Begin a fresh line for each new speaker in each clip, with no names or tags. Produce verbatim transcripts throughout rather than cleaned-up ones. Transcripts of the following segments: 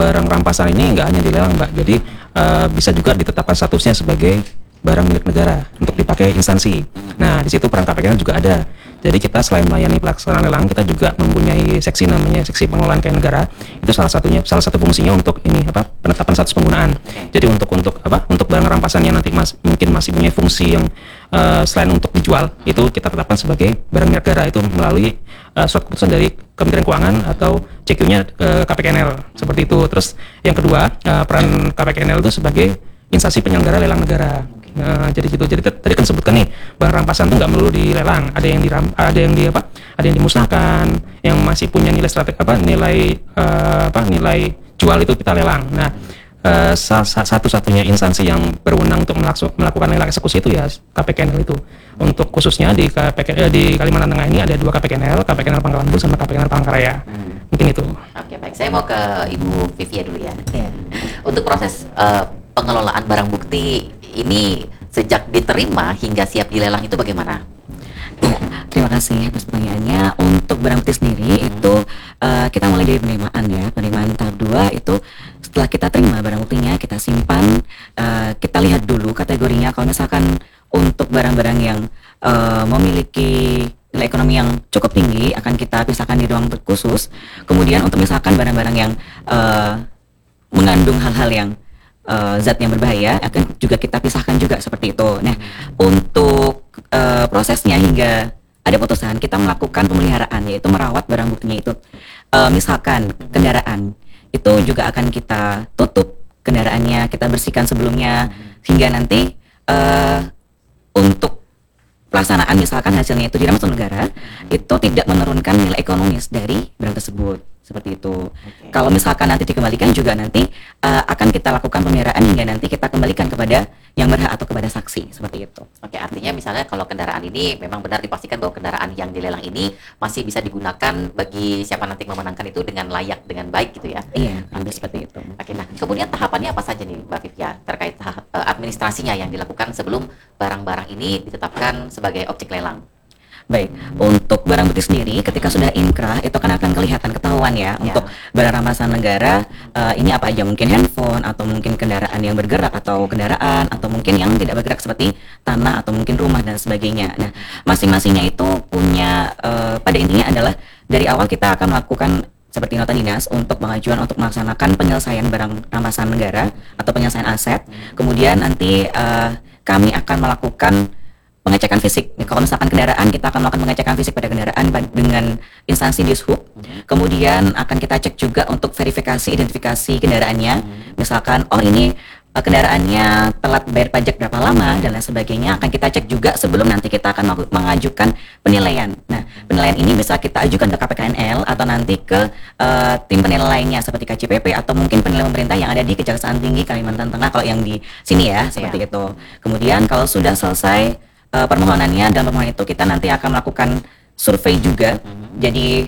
barang rampasan ini nggak hanya dilelang, Mbak. Jadi uh, bisa juga ditetapkan statusnya sebagai barang milik negara untuk dipakai instansi. Nah, di situ peran K P K N juga ada. Jadi kita selain melayani pelaksanaan lelang, kita juga mempunyai seksi namanya seksi pengelolaan kekayaan negara. Itu salah satunya, salah satu fungsinya untuk ini apa penetapan status penggunaan. Jadi untuk untuk apa untuk barang rampasan yang nanti mas, mungkin masih punya fungsi yang uh, selain untuk dijual, itu kita tetapkan sebagai barang milik negara itu melalui uh, surat keputusan dari Kementerian Keuangan atau C Q-nya uh, K P K N L seperti itu. Terus yang kedua, uh, peran K P K N L itu sebagai instansi penyelenggara lelang negara. Nah, jadi gitu. Jadi tadi kan sebutkan nih, barang rampasan itu nggak melulu dilelang. Ada yang diram, ada yang di apa? Ada yang dimusnahkan, yang masih punya nilai strategi apa? Nilai uh, apa? Nilai jual itu kita lelang. Nah, uh, satu-satunya instansi yang berwenang untuk melakukan lelang eksekusi itu ya K P K N L itu. Untuk khususnya di K P K, eh, di Kalimantan Tengah ini ada dua K P K N L, K P K N L Pangkalan Bun sama K P K N L Palangkaraya. Hmm. Mungkin itu.
Oke, baik. Saya mau ke Ibu Vivia dulu ya. Yeah. Untuk proses uh, pengelolaan barang bukti ini sejak diterima hingga siap dilelang itu bagaimana?
Ya, terima kasih atas pertanyaannya. Untuk barang bukti sendiri hmm. itu uh, kita mulai dari penerimaan ya. Penerimaan tahap dua itu setelah kita terima barang buktinya, kita simpan, uh, kita lihat dulu kategorinya. Kalau misalkan untuk barang-barang yang uh, memiliki nilai ekonomi yang cukup tinggi akan kita pisahkan di ruang khusus. Kemudian untuk misalkan barang-barang yang uh, mengandung hal-hal yang Uh, zat yang berbahaya akan juga kita pisahkan juga seperti itu. Nah, untuk uh, prosesnya hingga ada putusan, kita melakukan pemeliharaan, yaitu merawat barang buktinya itu. Uh, misalkan kendaraan itu juga akan kita tutup kendaraannya, kita bersihkan sebelumnya hingga nanti uh, untuk pelaksanaan misalkan hasilnya itu dirampas oleh negara, itu tidak menurunkan nilai ekonomis dari barang tersebut. Seperti itu. Okay. Kalau misalkan nanti dikembalikan juga nanti uh, akan kita lakukan pemeliharaan hingga nanti kita kembalikan kepada yang berhak atau kepada saksi seperti itu.
Oke, okay, artinya misalnya kalau kendaraan ini memang benar dipastikan bahwa kendaraan yang dilelang ini masih bisa digunakan bagi siapa nanti memenangkan itu dengan layak, dengan baik gitu ya.
Iya, okay. Seperti itu.
Oke, okay, nah kemudian tahapannya apa saja nih Mbak Vivia terkait tahap, uh, administrasinya yang dilakukan sebelum barang-barang ini ditetapkan sebagai objek lelang?
Baik, untuk barang bukti sendiri ketika sudah inkrah itu kan akan kelihatan ketahuan ya, ya. Untuk barang rampasan negara uh, ini apa aja, mungkin handphone atau mungkin kendaraan yang bergerak atau kendaraan atau mungkin yang tidak bergerak seperti tanah atau mungkin rumah dan sebagainya. Nah, masing-masingnya itu punya uh, pada intinya adalah dari awal kita akan melakukan seperti nota dinas untuk pengajuan untuk melaksanakan penyelesaian barang rampasan negara atau penyelesaian aset. Kemudian nanti uh, kami akan melakukan pengecekan fisik. Kalau misalkan kendaraan, kita akan melakukan pengecekan fisik pada kendaraan dengan instansi Dishub. Hmm. Kemudian akan kita cek juga untuk verifikasi identifikasi kendaraannya. Hmm. Misalkan, oh ini uh, kendaraannya telat bayar pajak berapa lama dan lain sebagainya. Akan kita cek juga sebelum nanti kita akan mengajukan penilaian. Nah, penilaian ini bisa kita ajukan ke K P K N L atau nanti ke uh, tim penilai lainnya seperti K C P P atau mungkin penilai pemerintah yang ada di Kejaksaan Tinggi Kalimantan Tengah kalau yang di sini ya, seperti yeah. itu. Kemudian kalau sudah selesai Uh, permohonannya, dan permohonan itu kita nanti akan melakukan survei juga. Mm-hmm. Jadi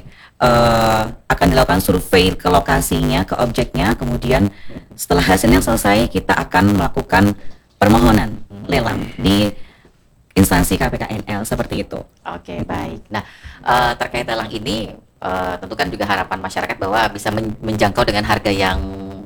uh, akan dilakukan survei ke lokasinya, ke objeknya. Kemudian setelah hasilnya selesai, kita akan melakukan permohonan mm-hmm. lelang di instansi K P K N L seperti itu.
Oke, okay, baik. Nah, uh, terkait lelang ini, uh, tentu kan juga harapan masyarakat bahwa bisa men- menjangkau dengan harga yang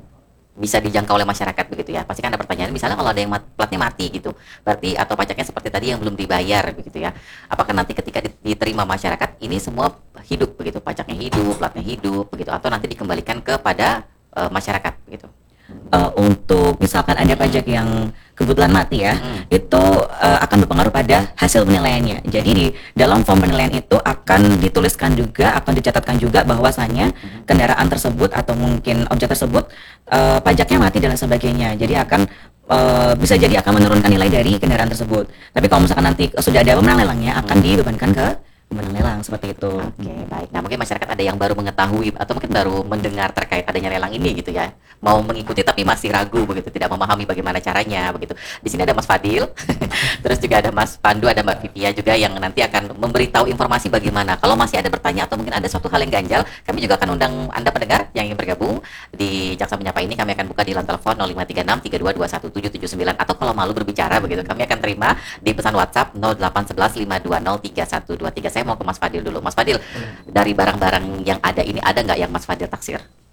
bisa dijangkau oleh masyarakat begitu ya. Pasti kan ada pertanyaan, misalnya kalau ada yang mat, platnya mati gitu, berarti atau pajaknya seperti tadi yang belum dibayar begitu ya. Apakah nanti ketika diterima masyarakat ini semua hidup begitu, pajaknya hidup, platnya hidup begitu, atau nanti dikembalikan kepada uh, masyarakat begitu?
Uh, untuk misalkan ada pajak yang kebetulan mati ya, hmm. itu uh, akan berpengaruh pada hasil penilaiannya. Jadi di dalam form penilaian itu akan dituliskan juga, akan dicatatkan juga bahwasannya hmm. kendaraan tersebut atau mungkin objek tersebut uh, pajaknya mati dan sebagainya. Jadi akan uh, bisa jadi akan menurunkan nilai dari kendaraan tersebut. Tapi kalau misalkan nanti sudah ada pemenang lelangnya, akan dibebankan ke pemenang lelang seperti itu.
Oke, okay, baik. Nah, mungkin masyarakat ada yang baru mengetahui atau mungkin baru mendengar terkait adanya lelang ini gitu ya. Mau mengikuti tapi masih ragu begitu, tidak memahami bagaimana caranya begitu. Di sini ada Mas Fadil, terus juga ada Mas Pandu, ada Mbak Vivia juga yang nanti akan memberitahu informasi bagaimana. Kalau masih ada bertanya atau mungkin ada suatu hal yang ganjal, kami juga akan undang Anda pendengar yang ingin bergabung di Jaksa Menyapa ini. Kami akan buka di line telepon nol lima tiga enam tiga dua dua satu tujuh tujuh sembilan, atau kalau malu berbicara begitu, kami akan terima di pesan WhatsApp nol delapan satu satu lima dua nol tiga satu dua tiga. Saya mau ke Mas Fadil dulu. Mas Fadil, dari barang-barang yang ada ini, ada nggak yang Mas Fadil taksir?